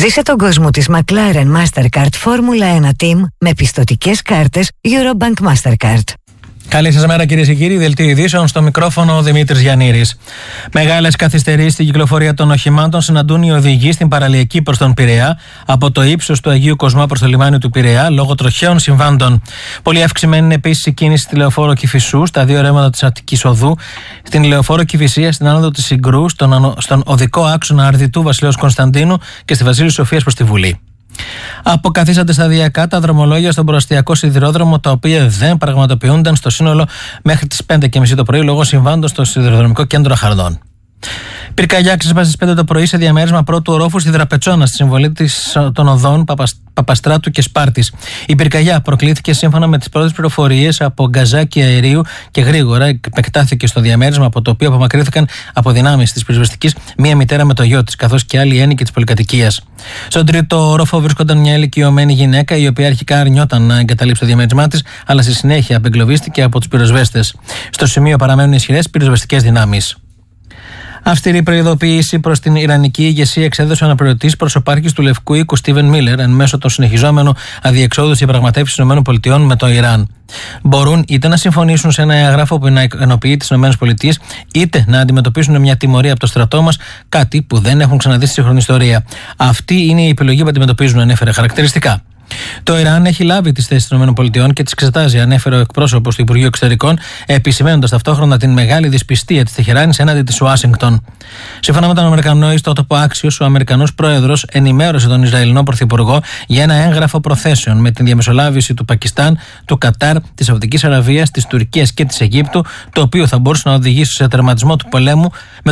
Ζήσε τον κόσμο της McLaren Mastercard Formula 1 Team με πιστωτικές κάρτες Eurobank Mastercard. Καλή σας μέρα, κυρίες και κύριοι. Δελτίο ειδήσεων, στο μικρόφωνο ο Δημήτρης Γιαννήρης. Μεγάλες καθυστερήσεις στην κυκλοφορία των οχημάτων συναντούν οι οδηγοί στην παραλιακή προς τον Πειραιά, από το ύψος του Αγίου Κοσμά προς το λιμάνι του Πειραιά, λόγω τροχαίων συμβάντων. Πολύ αυξημένη είναι επίσης η κίνηση στη λεωφόρο Κηφισού, στα δύο ρέματα της Αττικής Οδού, στην λεωφόρο Κηφισίας, στην άνοδο της Συγκρού, στον οδικό άξονα Αρδιτού Βασιλέως Κωνσταντίνου και στη Βασίλειου Σοφίας προς τη Βουλή. Αποκαθίσατε σταδιακά τα δρομολόγια στον προαστιακό σιδηρόδρομο, τα οποία δεν πραγματοποιούνταν στο σύνολο μέχρι τις 5:30 το πρωί λόγω συμβάντων στο σιδηροδρομικό κέντρο Αχαρδών. Πυρκαγιά ξέσπασε στις 5 το πρωί σε διαμέρισμα πρώτου ορόφου στη Δραπετσόνα, στη συμβολή των οδών Παπαστράτου και Σπάρτης. Η πυρκαγιά προκλήθηκε σύμφωνα με τις πρώτες πληροφορίες από γκαζάκι αερίου και γρήγορα επεκτάθηκε στο διαμέρισμα, από το οποίο απομακρύνθηκαν από δυνάμεις της πυροσβεστικής μία μητέρα με το γιο της, καθώς και άλλοι ένοικοι της πολυκατοικίας. Στον τρίτο όροφο βρίσκονταν μια ηλικιωμένη γυναίκα, η οποία αρχικά αρνιόταν να εγκαταλείψει το διαμέρισμά της, αλλά στη συνέχεια απεγκλωβίστηκε από τους πυροσβέστες. Στο σημείο παραμένουν ισχυρές πυροσβεστικές δυνάμεις. Αυστηρή προειδοποίηση προς την Ιρανική ηγεσία εξέδωσε ο αναπληρωτής προσωπάρχης του Λευκού Οίκου Στίβεν Μίλερ εν μέσω των συνεχιζόμενων αδιεξόδους διαπραγματεύσεις των ΗΠΑ με το Ιράν. Μπορούν είτε να συμφωνήσουν σε ένα έγγραφο που να ενοποιεί τις ΗΠΑ, είτε να αντιμετωπίσουν μια τιμωρία από το στρατό μας, κάτι που δεν έχουν ξαναδεί στη σύγχρονη ιστορία. Αυτή είναι η επιλογή που αντιμετωπίζουν, ανέφερε χαρακτηριστικά. Το Ιράν έχει λάβει τις θέσεις των ΗΠΑ και τις εξετάζει, ανέφερε ο εκπρόσωπος του Υπουργείου Εξωτερικών, επισημαίνοντας ταυτόχρονα την μεγάλη δυσπιστία της Τεχεράνης έναντι της Ουάσιγκτον. Σύμφωνα με τον Αμερικανό ιστότοπο Axios, ο Αμερικανός πρόεδρος ενημέρωσε τον Ισραηλινό Πρωθυπουργό για ένα έγγραφο προθέσεων με την διαμεσολάβηση του Πακιστάν, του Κατάρ, της Σαουδικής Αραβίας, της Τουρκίας και της Αιγύπτου, το οποίο θα μπορούσε να οδηγήσει σε τερματισμό του πολέμου,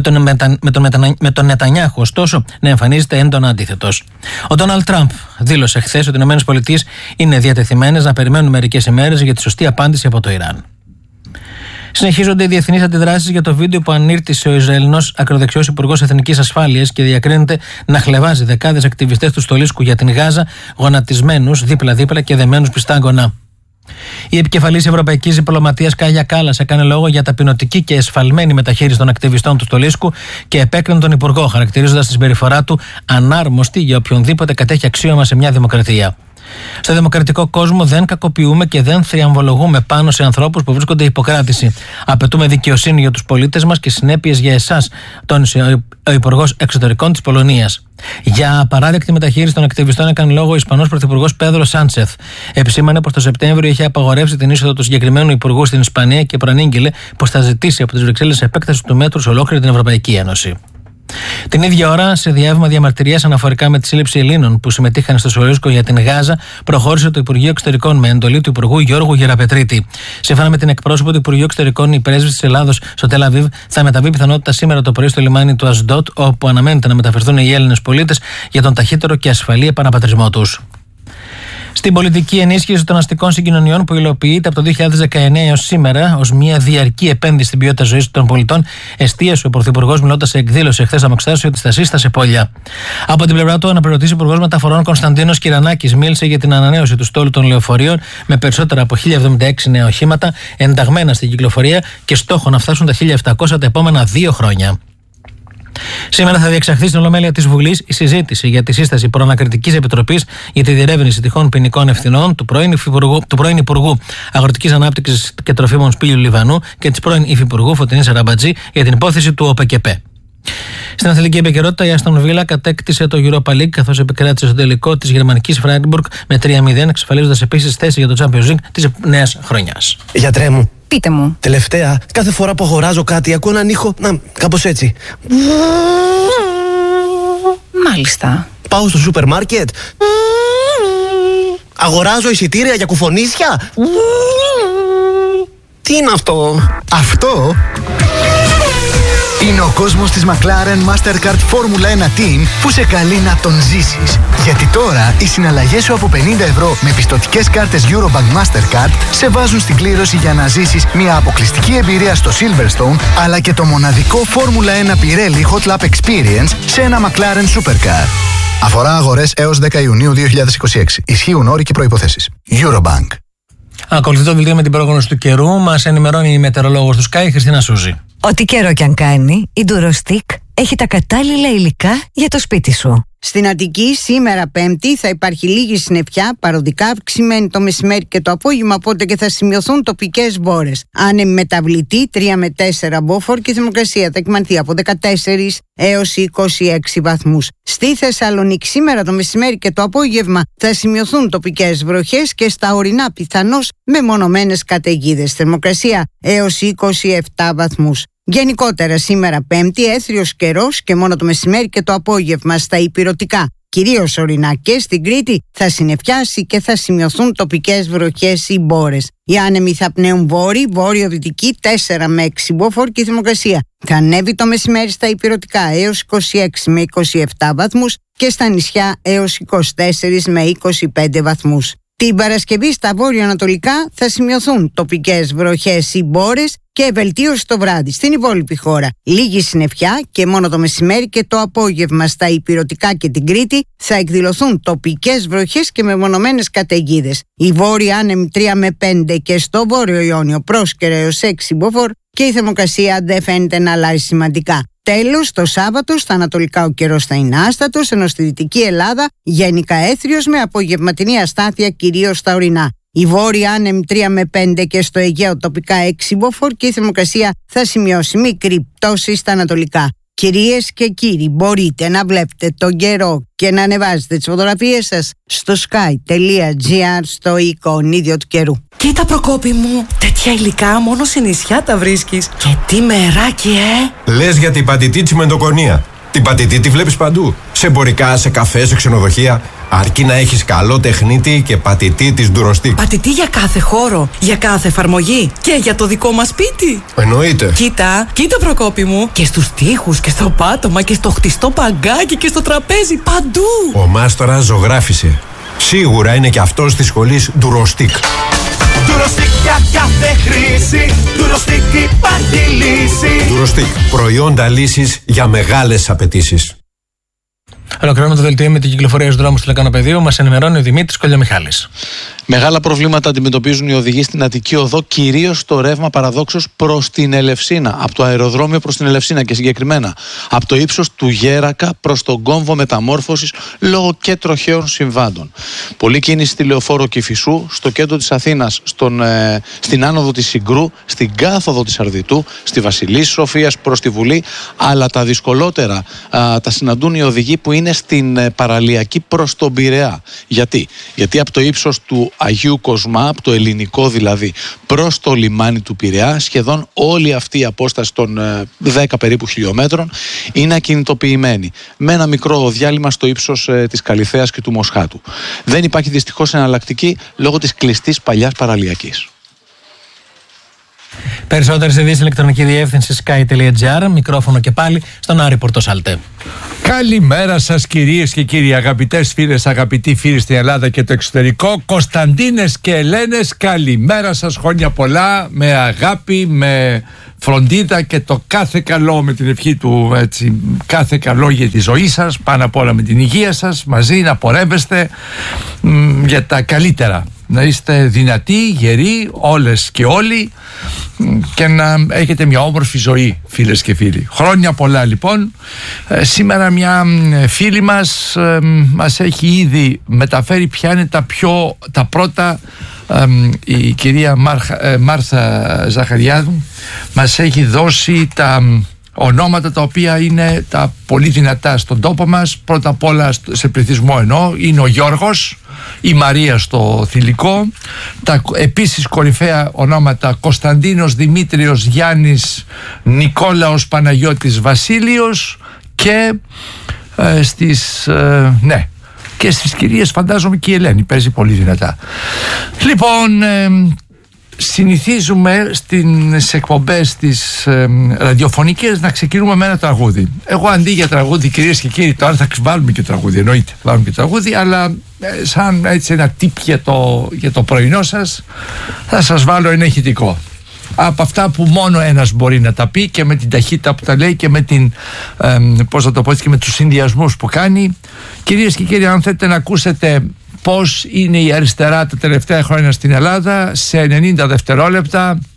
με τον Νετανιάχου, ωστόσο, να εμφανίζεται έντονα αντίθετος. Ο Ντόναλντ Τραμπ δήλωσε χθες ότι οι ΗΠΑ είναι διατεθειμένες να περιμένουν μερικές ημέρες για τη σωστή απάντηση από το Ιράν. Συνεχίζονται οι διεθνείς αντιδράσεις για το βίντεο που ανήρτησε ο Ισραηλινός ακροδεξιός Υπουργός Εθνικής Ασφάλειας και διακρίνεται να χλεβάζει δεκάδες ακτιβιστές του στολίσκου για την Γάζα, γονατισμένους δίπλα-δίπλα και δεμένους πιστάγκωνα. Η επικεφαλής Ευρωπαϊκής Διπλωματίας Κάγια Κάλλας έκανε λόγο για ταπεινωτική και εσφαλμένη μεταχείριση των ακτιβιστών του στολίσκου και επέκρινε τον Υπουργό, χαρακτηρίζοντας τη συμπεριφορά του ανάρμοστη για οποιονδήποτε κατέχει αξίωμα σε μια δημοκρατία. Στο δημοκρατικό κόσμο δεν κακοποιούμε και δεν θριαμβολογούμε πάνω σε ανθρώπους που βρίσκονται υποκράτηση. Απαιτούμε δικαιοσύνη για τους πολίτες μας και συνέπειες για εσάς, τόνισε ο Υπουργός Εξωτερικών της Πολωνίας. Για απαράδεκτη μεταχείριση των ακτιβιστών έκανε λόγο ο Ισπανός Πρωθυπουργός Πέδρο Σάντσεθ. Επισήμανε πως το Σεπτέμβριο είχε απαγορεύσει την είσοδο του συγκεκριμένου υπουργού στην Ισπανία και προανήγγειλε πως θα ζητήσει από τις Βρυξέλλες επέκταση του μέτρου σε ολόκληρη την Ευρωπαϊκή Ένωση. Την ίδια ώρα, σε διάβημα διαμαρτυρίας αναφορικά με τη σύλληψη Ελλήνων που συμμετείχαν στο στολίσκο για την Γάζα, προχώρησε το Υπουργείο Εξωτερικών με εντολή του Υπουργού Γιώργου Γεραπετρίτη. Σύμφωνα με την εκπρόσωπο του Υπουργείου Εξωτερικών, η πρέσβης της Ελλάδος στο Τελ Αβίβ θα μεταβεί πιθανότητα σήμερα το πρωί στο λιμάνι του Ασντότ, όπου αναμένεται να μεταφερθούν οι Έλληνες πολίτες για τον ταχύτερο και ασφαλή επαναπατρισμό τους. Στην πολιτική ενίσχυση των αστικών συγκοινωνιών που υλοποιείται από το 2019 έως σήμερα ως μια διαρκή επένδυση στην ποιότητα ζωής των πολιτών, εστίασε ο Πρωθυπουργός μιλώντας σε εκδήλωση εχθές αμαξιτάσεω της Στασής στα Σεπόλια. Από την πλευρά του, ο αναπληρωτής Υπουργός Μεταφορών Κωνσταντίνος Κυρανάκης μίλησε για την ανανέωση του στόλου των λεωφορείων με περισσότερα από 1076 νέα οχήματα ενταγμένα στην κυκλοφορία και στόχο να φτάσουν τα 1700 τα επόμενα 2 χρόνια. Σήμερα θα διεξαχθεί στην Ολομέλεια της Βουλής η συζήτηση για τη σύσταση προανακριτικής επιτροπής για τη διερεύνηση τυχόν ποινικών ευθυνών του πρώην Υπουργού Αγροτικής Ανάπτυξης και Τροφίμων Σπύλιου Λιβανού και της πρώην Υφυπουργού Φωτεινής Αραμπατζή για την υπόθεση του ΟΠΕΚΕΠΕ. Στην αθλητική επικαιρότητα, η Άστον Βίλα κατέκτησε το Europa League καθώς επικράτησε στο τελικό της γερμανικής Φράιμπουργκ με 3-0, εξασφαλίζοντας επίσης θέση για το Champions League της νέας χρονιάς. Γιατρέ μου. Πείτε μου. Τελευταία, κάθε φορά που αγοράζω κάτι, ακούω έναν ήχο, κάπως έτσι. Μάλιστα. Πάω στο σούπερ μάρκετ. Αγοράζω εισιτήρια για κουφονίσια. Τι είναι αυτό? Αυτό είναι ο κόσμος της McLaren Mastercard Formula 1 Team που σε καλεί να τον ζήσεις. Γιατί τώρα οι συναλλαγές σου από 50 ευρώ με πιστωτικές κάρτες Eurobank Mastercard σε βάζουν στην κλήρωση για να ζήσεις μια αποκλειστική εμπειρία στο Silverstone, αλλά και το μοναδικό Formula 1 Pirelli Hot Lap Experience σε ένα McLaren Supercar. Αφορά αγορές έως 10 Ιουνίου 2026. Ισχύουν όροι και προϋποθέσεις. Eurobank. Ακολουθεί το δελτίο με την πρόγνωση του καιρού. Μας ενημερώνει η μετεωρολόγος του Sky, Χριστίνα Σούζη. Ό,τι καιρό κι αν κάνει, η Durostec έχει τα κατάλληλα υλικά για το σπίτι σου. Στην Αττική σήμερα Πέμπτη θα υπάρχει λίγη συννεφιά, παροδικά αυξημένη το μεσημέρι και το απόγευμα, οπότε και θα σημειωθούν τοπικές μπόρες. Άνεμη μεταβλητή 3 με 4 μποφόρ και η θερμοκρασία θα εκμανθεί από 14 έως 26 βαθμούς. Στη Θεσσαλονίκη σήμερα το μεσημέρι και το απόγευμα θα σημειωθούν τοπικές βροχές και στα ορεινά πιθανώς μεμονωμένες καταιγίδες. Θερμοκρασία έως 27 βαθμούς. Γενικότερα σήμερα Πέμπτη έθριος καιρός και μόνο το μεσημέρι και το απόγευμα στα ηπειρωτικά, κυρίως ορεινά και στην Κρήτη, θα συννεφιάσει και θα σημειωθούν τοπικές βροχές ή μπόρες. Οι άνεμοι θα πνέουν βόρειο-δυτική 4 με 6 μποφόρ και η θερμοκρασία θα ανέβει το μεσημέρι στα ηπειρωτικά έως 26 με 27 βαθμούς και στα νησιά έως 24 με 25 βαθμούς. Την Παρασκευή στα βόρειο-ανατολικά θα σημειωθούν τοπικές βροχές ή μπόρες και βελτίωση το βράδυ. Στην υπόλοιπη χώρα λίγη συννεφιά και μόνο το μεσημέρι και το απόγευμα στα ηπειρωτικά και την Κρήτη θα εκδηλωθούν τοπικές βροχές και μεμονωμένες καταιγίδες. Οι βόρειοι άνεμοι 3 με 5 και στο βόρειο Ιόνιο πρόσκαιρα έως 6 μποφόρ και η θερμοκρασία δεν φαίνεται να αλλάζει σημαντικά. Τέλος, το Σάββατο στα ανατολικά ο καιρός θα είναι άστατος, ενώ στη Δυτική Ελλάδα γενικά έθριος με απογευματινή αστάθεια κυρίως στα ορεινά. Οι βόρειοι άνεμοι 3 με 5 και στο Αιγαίο τοπικά 6 μποφόρ και η θερμοκρασία θα σημειώσει μικρή πτώση στα ανατολικά. Κυρίες και κύριοι, μπορείτε να βλέπετε τον καιρό και να ανεβάζετε τις φωτογραφίες σας στο sky.gr στο εικονίδιο του καιρού. Κοίτα Προκόπη μου, τέτοια υλικά μόνο σε νησιά τα βρίσκεις. Και τι μεράκι, Λες για την πατητή τσιμεντοκονία. Την πατητή τη βλέπεις παντού. Σε εμπορικά, σε καφέ, σε ξενοδοχεία. Αρκεί να έχεις καλό τεχνίτη και πατητή της Durostick. Πατητή για κάθε χώρο, για κάθε εφαρμογή και για το δικό μας σπίτι. Εννοείται. Κοίτα Προκόπη μου. Και στους τοίχους και στο πάτωμα και στο χτιστό παγκάκι και στο τραπέζι, παντού. Ο μάστορας ζωγράφισε. Σίγουρα είναι και αυτός της σχολής Durostick. Durostick για κάθε χρήση. Durostick υπάρχει λύση. Durostick. Προϊόντα λύσης για μεγάλες απαιτήσεις. Ολοκληρώνουμε το δελτίο με την κυκλοφορία στους δρόμους του Λεκανοπεδίου. Μας ενημερώνει ο Δημήτρης Κολιομιχάλης. Μεγάλα προβλήματα αντιμετωπίζουν οι οδηγοί στην Αττική Οδό, κυρίως στο ρεύμα παραδόξως προς την Ελευσίνα. Από το αεροδρόμιο προς την Ελευσίνα και συγκεκριμένα από το ύψος του Γέρακα προς τον κόμβο μεταμόρφωσης λόγω και τροχαίων συμβάντων. Πολλή κίνηση στη Λεωφόρο Κηφισού, στο κέντρο της Αθήνας, στην άνοδο της Συγκρού, στην κάθοδο της Αρδιτού, στη Βασιλής Σοφίας προς τη Βουλή, αλλά τα δυσκολότερα τα συναντούν οι οδηγοί που είναι στην παραλιακή προς τον Πειραιά. Γιατί από το ύψος του Αγίου Κοσμά, από το ελληνικό δηλαδή, προς το λιμάνι του Πειραιά, σχεδόν όλη αυτή η απόσταση των 10 περίπου χιλιόμετρων είναι ακινητοποιημένη, με ένα μικρό διάλειμμα στο ύψος της Καλιθέας και του Μοσχάτου. Δεν υπάρχει δυστυχώς εναλλακτική λόγω της κλειστής παλιάς παραλιακής. Περισσότερες ειδήσεις ηλεκτρονική διεύθυνση sky.gr. Μικρόφωνο και πάλι στον Άρη Πορτοσάλτε. Καλημέρα σας κυρίες και κύριοι, αγαπητές φίλες, αγαπητοί φίλοι στην Ελλάδα και το εξωτερικό. Κωνσταντίνες και Ελένες, καλημέρα σας, χρόνια πολλά, με αγάπη, με φροντίδα και το κάθε καλό, με την ευχή του, έτσι, κάθε καλό για τη ζωή σας, πάνω απ' όλα με την υγεία σας, μαζί να πορεύεστε για τα καλύτερα. Να είστε δυνατοί, γεροί, όλες και όλοι, και να έχετε μια όμορφη ζωή, φίλες και φίλοι. Χρόνια πολλά λοιπόν. Σήμερα μια φίλη μας έχει ήδη μεταφέρει ποια είναι τα πρώτα. Η κυρία Μάρθα Ζαχαριάδου μας έχει δώσει τα ονόματα τα οποία είναι τα πολύ δυνατά στον τόπο μας. Πρώτα απ' όλα σε πληθυσμό εννοώ, είναι ο Γιώργος, η Μαρία στο θηλυκό, τα επίσης κορυφαία ονόματα Κωνσταντίνος, Δημήτριος, Γιάννης, Νικόλαος, Παναγιώτης, Βασίλειος και και στις κυρίες φαντάζομαι και η Ελένη παίζει πολύ δυνατά. Λοιπόν, συνηθίζουμε στις εκπομπές τις ραδιοφωνικές να ξεκινούμε με ένα τραγούδι. Εγώ αντί για τραγούδι, κυρίες και κύριοι, τώρα θα βάλουμε και τραγούδι, εννοείται, βάλουμε και τραγούδι, αλλά σαν έτσι ένα τύπ για το πρωινό σας, θα σας βάλω ένα ηχητικό. Από αυτά που μόνο ένας μπορεί να τα πει και με την ταχύτητα που τα λέει και με την, πώς θα το πω έτσι, και με τους συνδυασμούς που κάνει. Κυρίες και κύριοι, αν θέλετε να ακούσετε πώς είναι η αριστερά τα τελευταία χρόνια στην Ελλάδα, σε 90 δευτερόλεπτα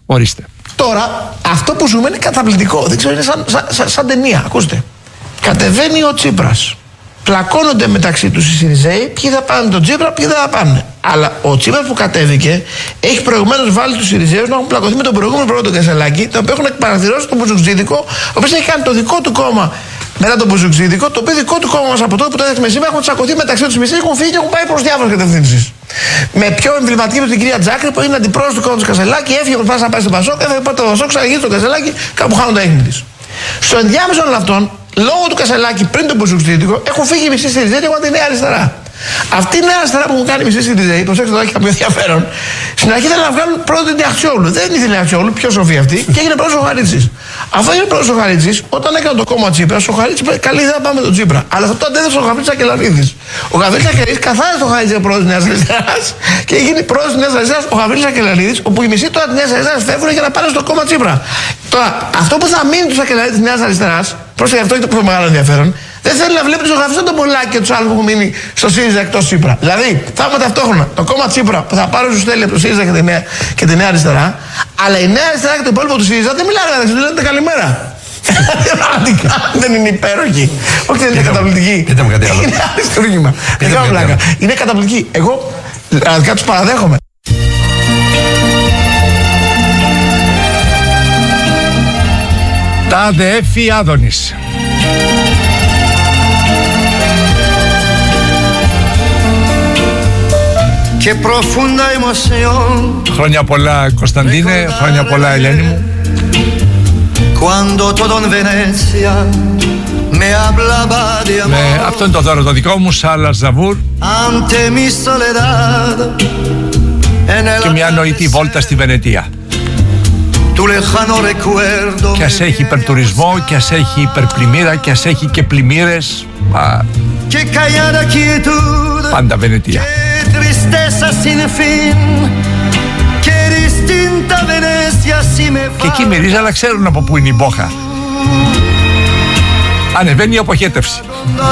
Ορίστε. Τώρα, αυτό που ζούμε είναι καταπληκτικό. Δεν ξέρω, είναι σαν ταινία. Ακούστε. Κατεβαίνει ο Τσίπρας. Πλακώνονται μεταξύ τους οι Συριζέοι, ποιοι θα πάνε τον Τσίπρα, ποιοι δεν θα πάνε. Αλλά ο Τσίπρας που κατέβηκε έχει προηγουμένως βάλει τους Συριζέους να έχουν πλακωθεί με τον προηγούμενο πρόεδρο τον Κασελάκη, τον οποίο έχουν παραδειρώσει τον Μπουζουκτζίδικο, ο οποίος έχει κάνει το δικό του κόμμα μετά τον Μπουζουκτζίδικο, το οποίο δικό του κόμμα μας από τότε που το έδειξε σήμερα έχουν τσακωθεί μεταξύ τους μισοί, έχουν φύγει και έχουν πάει προς διάφορες κατευθύνσεις. Με πιο εμβληματική με την κυρία Τζάκρη που είναι αντιπρόεδρος του κόμματος Κασελάκη, έφυγε προσπάθησε να πάει στον Πασόκ, έφυγε από το Πασόκ, ξαναγίνει στον Κασελάκη, κάπου χάνουν τα ίχνη της. Στο ενδιάμεσο όλων αυτών, λόγω του Κασελάκη πριν τον Μπουζουκτζίδικο, έχουν φύγει οι μισοί Συριζέοι και έχουν τη Νέα Αριστερά. Αυτή η Νέα Αριστερά που μου κάνει μισή Συριζέοι, προσέξτε εδώ, έχει κάποιο ενδιαφέρον. Στην αρχή ήθελαν να βγάλουν πρώτο την Αχτσιόγλου. Δεν ήθελε Αχτσιόγλου, πιο σοφή αυτή, και έγινε πρώτο ο Χαρίτσης. Αφού έγινε πρώτο ο Χαρίτσης, όταν έκανε το κόμμα Τσίπρα, ο Χαρίτσης είπε: καλή ιδέα, πάμε με τον Τσίπρα. Αλλά αυτό αντέδρασε ο Γαβρίλης Ακελαρίδης. Ο Γαβρίλης Ακελαρίδης καθάρισε τον Χαρίτση πρόεδρο της Νέας Αριστεράς και έγινε πρόεδρο της Νέας Αριστεράς ο Γαβρίλης Ακελαρίδης, όπου οι μισοί τώρα της Νέας Αριστεράς φεύγουν για να πάνε στο κόμμα Τσίπρα. Τώρα, αυτό που θα μείνει του Ακελαρίδη της Νέας Αριστεράς, πρόσεχε, αυτό έχει το πιο μεγάλο ενδιαφέρον. Δεν θέλει να βλέπει του ζωγραφιστέ τον Πολάκη και του άλλου που έχουν μείνει στο ΣΥΡΙΖΑ εκτός Τσίπρα. Δηλαδή, θα έχουμε ταυτόχρονα το κόμμα Τσίπρα που θα πάρει όσου θέλει από το ΣΥΡΙΖΑ και τη Νέα Αριστερά, αλλά η Νέα Αριστερά και το υπόλοιπο του ΣΥΡΙΖΑ δεν μιλάνε μεταξύ του, λένε καλημέρα. Δεν είναι υπέροχη. Όχι, δεν είναι καταπληκτική. Είναι αριστούργημα. Δεν κάνω πλάκα. Είναι καταπληκτική. Εγώ πραγματικά του παραδέχομαι. Τάδε Έφη Άδωνης. Και profunda emoción. Χρόνια πολλά Κωνσταντίνε, χρόνια πολλά Ελένη μου. Αυτό είναι το δώρο το δικό μου, Σάλας Ζαβούρ. Και μια νοητή βόλτα στη Βενετία. Κι ας έχει υπερτουρισμό, κι ας έχει υπερπλημμύρα, κι ας έχει και πλημμύρες, πάντα Βενετία. Και εκεί μυρίζει, αλλά ξέρουν από πού είναι η μπόχα. Ανεβαίνει η αποχέτευση.